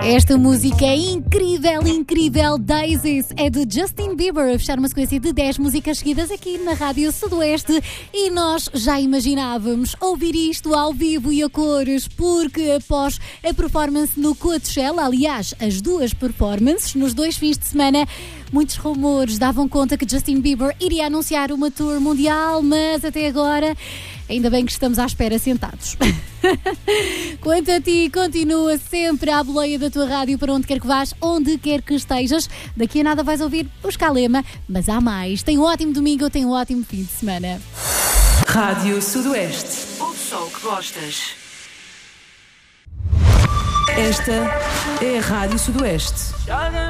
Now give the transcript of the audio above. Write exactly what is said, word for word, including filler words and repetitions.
Esta música é incrível, incrível. Daisies é de Justin Bieber, a fechar uma sequência de dez músicas seguidas aqui na Rádio Sudoeste. E nós já imaginávamos ouvir isto ao vivo e a cores, porque após a performance no Coachella, aliás, as duas performances nos dois fins de semana, muitos rumores davam conta que Justin Bieber iria anunciar uma tour mundial, mas até agora, ainda bem que estamos à espera sentados. Quanto a ti, continua sempre à boleia da tua rádio para onde quer que vás, onde quer que estejas. Daqui a nada vais ouvir os Calema, mas há mais. Tem um ótimo domingo, tem um ótimo fim de semana. Rádio Sudoeste. Ouve só o que gostas. Esta é a Rádio Sudoeste.